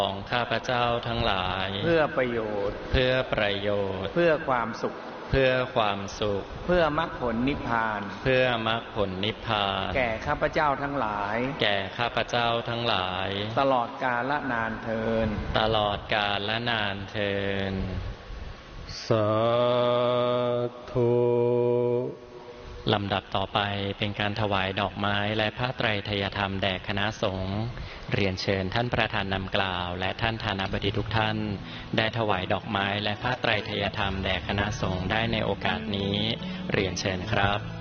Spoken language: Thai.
ของข้าพเจ้าทั้งหลายเพื่อประโยชน์เพื่อประโยชน์เพื่อความสุขเพื่อความสุขเพื่อมรรคผลนิพพานเพื่อมรรคผลนิพพานแก่ข้าพเจ้าทั้งหลายแก่ข้าพเจ้าทั้งหลายตลอดกาลนานเทอญตลอดกาลและนานเทอญสาธุลำดับต่อไปเป็นการถวายดอกไม้และผ้าไตรทยธรรมแด่คณะสงฆ์เรียนเชิญท่านประธานนำกล่าวและท่านฐานะบดีทุกท่านได้ถวายดอกไม้และผ้าไตรทยธรรมแด่คณะสงฆ์ได้ในโอกาสนี้เรียนเชิญครับ